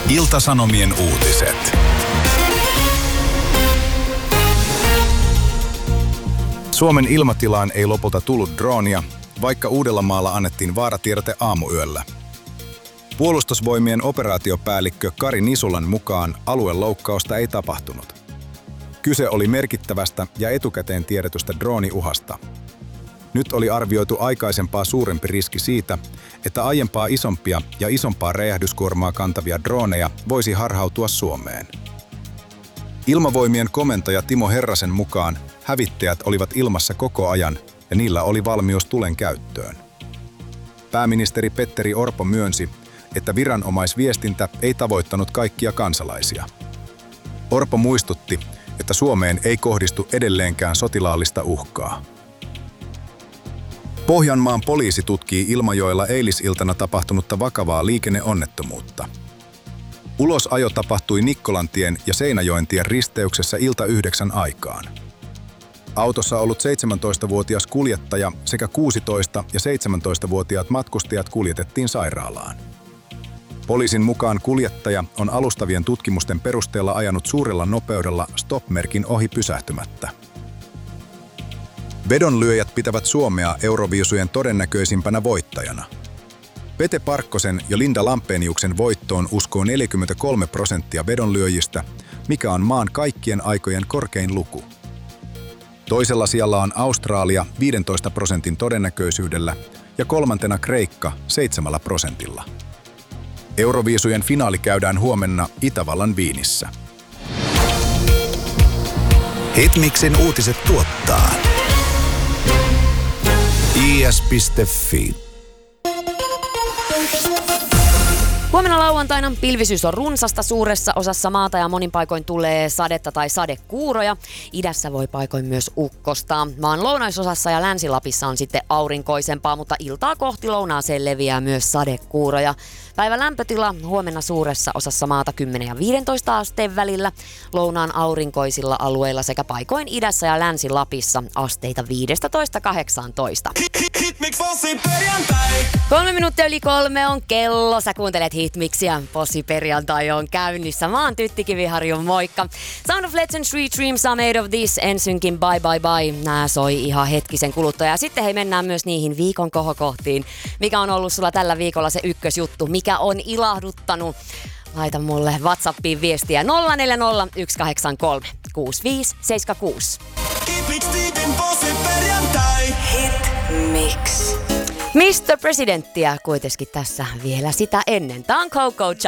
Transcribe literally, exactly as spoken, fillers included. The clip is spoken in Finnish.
Ilta-Sanomien uutiset. Suomen ilmatilaan ei lopulta tullut droonia, vaikka Uudellamaalla annettiin vaaratiedote aamuyöllä. Puolustusvoimien operaatiopäällikkö Kari Nisulan mukaan alueloukkausta ei tapahtunut. Kyse oli merkittävästä ja etukäteen tiedetystä drooniuhasta. Nyt oli arvioitu aikaisempaa suurempi riski siitä, että aiempaa isompia ja isompaa räjähdyskuormaa kantavia drooneja voisi harhautua Suomeen. Ilmavoimien komentaja Timo Herrasen mukaan hävittäjät olivat ilmassa koko ajan ja niillä oli valmius tulen käyttöön. Pääministeri Petteri Orpo myönsi, että viranomaisviestintä ei tavoittanut kaikkia kansalaisia. Orpo muistutti, että Suomeen ei kohdistu edelleenkään sotilaallista uhkaa. Pohjanmaan poliisi tutkii Ilmajoella eilisiltana tapahtunutta vakavaa liikenneonnettomuutta. Ulosajo tapahtui Nikkolantien ja Seinäjoentien risteyksessä ilta yhdeksän aikaan. Autossa ollut seitsemäntoistavuotias kuljettaja sekä kuusitoista- ja seitsemäntoistavuotiaat matkustajat kuljetettiin sairaalaan. Poliisin mukaan kuljettaja on alustavien tutkimusten perusteella ajanut suurella nopeudella stop-merkin ohi pysähtymättä. Vedonlyöjät pitävät Suomea Euroviisujen todennäköisimpänä voittajana. Pete Parkkosen ja Linda Lampeniuksen voittoon uskoo neljäkymmentäkolme prosenttia vedonlyöjistä, mikä on maan kaikkien aikojen korkein luku. Toisella sijalla on Australia viidentoista prosentin todennäköisyydellä ja kolmantena Kreikka seitsemällä prosentilla. Euroviisujen finaali käydään huomenna Itävallan Viinissä. Hitmixin uutiset tuottaa i s piste f i. Huomenna lauantaina pilvisyys on runsasta suuressa osassa maata ja monin paikoin tulee sadetta tai sadekuuroja. Idässä voi paikoin myös ukkostaa. Maan lounaisosassa ja Länsi-Lapissa on sitten aurinkoisempaa, mutta iltaa kohti lounaaseen leviää myös sadekuuroja. Päivän lämpötila huomenna suuressa osassa maata kymmenen ja viidentoista asteen välillä. Lounaan aurinkoisilla alueilla sekä paikoin idässä ja Länsi-Lapissa asteita viisitoista kahdeksantoista. Kolme minuuttia yli kolme on kello. Sä kuuntelet Hitmixiä. Possi perjantai on käynnissä. Mä oon Tytti Kiviharju, moikka. Sound of Legends, Sweet Dreams are made of this. Ensynkin Bye Bye Bye. Nää soi ihan hetkisen kuluttua. Ja sitten hei, mennään myös niihin viikon kohokohtiin. Mikä on ollut sulla tällä viikolla se ykkösjuttu? Mikä on ilahduttanut? Laita mulle WhatsAppiin viestiä nolla neljä nolla yksi kahdeksan kolme kuusi viisi seitsemän kuusi. Hitmix. mister Presidenttiä kuitenkin tässä vielä sitä ennen. Tää on Coco